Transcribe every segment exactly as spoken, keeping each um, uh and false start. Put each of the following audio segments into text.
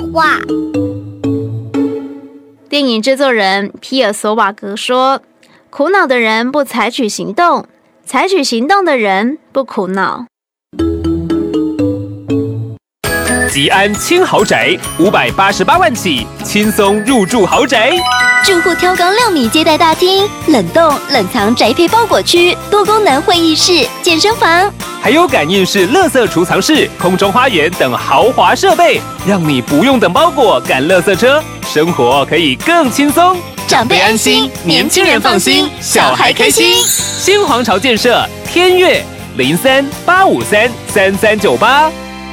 话。 电影制作人皮尔索瓦格说：“苦恼的人不采取行动，采取行动的人不苦恼。” 吉安轻豪宅，五百八十八万起，轻松入住豪宅。 住户挑高六米接待大厅，冷冻冷藏宅配包裹区，多功能会议室、健身房， 还有感应式垃圾储藏室、空中花园等豪华设备，让你不用等包裹赶垃圾车，生活可以更轻松。 长辈安心，年轻人放心，小孩开心。 新皇朝建设天悦零三八五三三三九八。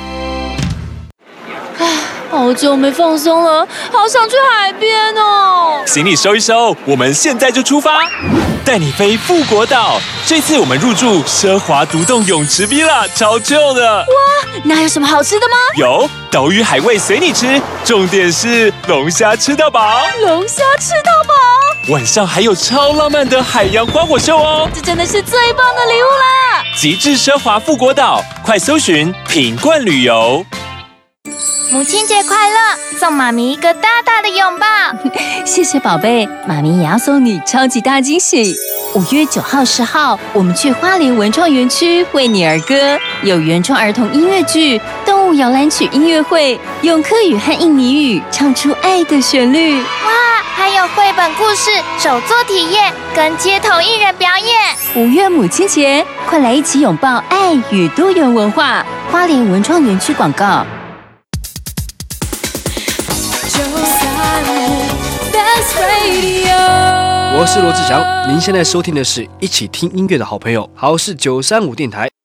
好久没放松了，好想去海边哦！ 行李收一收，我们现在就出发，带你飞富国岛。这次我们入住奢华独栋泳池 villa， 超旧的。 哇，那有什么好吃的吗？ 有岛屿海味随你吃，重点是龙虾吃到饱。 龙虾吃到饱， 晚上还有超浪漫的海洋花火秀哦！ 这真的是最棒的礼物啦！ 极致奢华富国岛，快搜寻品冠旅游。 母亲节快乐！送妈咪一个大大的拥抱。 谢谢宝贝，妈咪也要送你超级大惊喜。五月九号、十号，我们去花莲文创园区为你儿歌，有原创儿童音乐剧、动物摇篮曲音乐会，用客语和印尼语唱出爱的旋律。 哇，还有绘本故事、手作体验跟街头艺人表演。 五月母亲节，快来一起拥抱爱与多元文化。花莲文创园区广告。 我是罗志祥，您现在收听的是一起听音乐的好朋友，好是九三五电台。